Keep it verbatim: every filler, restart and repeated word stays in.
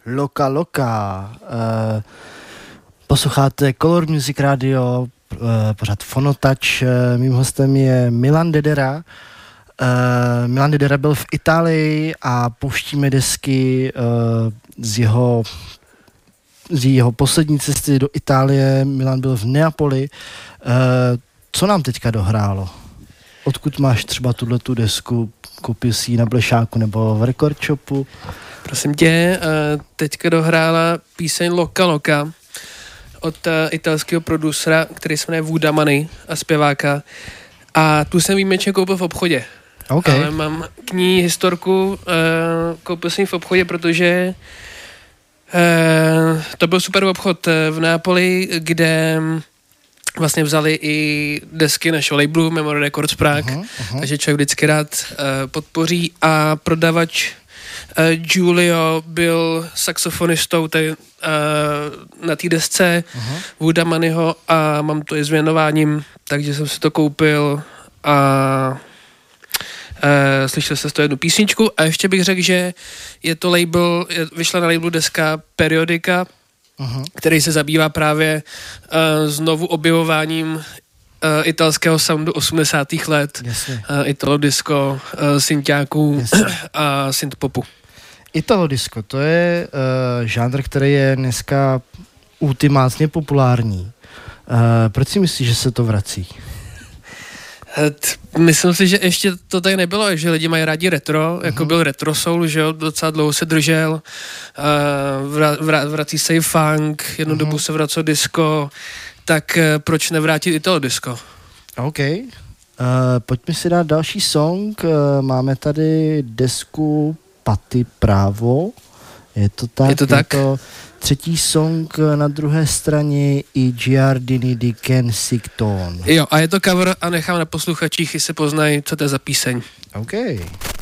Loka Loka. Uh, posloucháte Color Music Radio, uh, pořád Fonotouch. Uh, mým hostem je Milan Dedera. Uh, Milan Dedera byl v Itálii a pouštíme desky uh, z jeho z jeho poslední cesty do Itálie. Milan byl v Neapoli. Uh, co nám teďka dohrálo? Odkud máš třeba tuhletu desku? Koupil si ji na Blešáku nebo v Record Shopu? Prosím tě, teďka dohrála píseň Loka Loka od italského producera, který se jmenuje Vuda Money a zpěváka. A tu jsem výjimečně koupil v obchodě. Okay. Ale mám k ní historku, koupil jsem ji v obchodě, protože to byl super obchod v Neapoli, kde vlastně vzali i desky našeho labelu Memory Records Prague, uh-huh, uh-huh. takže člověk vždycky rád uh, podpoří a prodavač uh, Giulio byl saxofonistou tady, uh, na té desce uh-huh. Vuda Moneyho a mám to i s věnováním, takže jsem si to koupil a uh, slyšel jsem z toho jednu písničku a ještě bych řekl, že je to label, je, vyšla na labelu deska Periodika, uh-huh. který se zabývá právě uh, znovu objevováním uh, italského soundu osmdesátých let, uh, italo disco, uh, synťáků a synthpopu. Italo disco, to je uh, žánr, který je dneska ultimátně populární. Uh, proč si myslíš, že se to vrací? Myslím si, že ještě to tady nebylo, že lidi mají rádi retro, uh-huh. jako byl retro soul, že jo, docela dlouho se držel, uh, vra, vra, vrací se i funk, jednu uh-huh. dobu se vracelo disco, tak uh, proč nevrátit italo disco? OK. Uh, pojďme si dát další song, uh, máme tady desku Paty Právo, je to tak? Je to tak? Je to třetí song na druhé straně i Giardini di Kensington. Jo, a je to cover a nechám na posluchačích, jestli se poznají, co to je za píseň. OK.